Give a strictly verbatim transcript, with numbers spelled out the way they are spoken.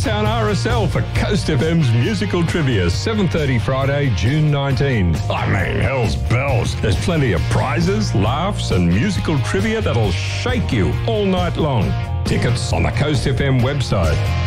Bankstown R S L for Coast F M's musical trivia, seven thirty Friday, June nineteenth. I mean, hell's bells. There's plenty of prizes, laughs and musical trivia that'll shake you all night long. Tickets on the Coast F M website.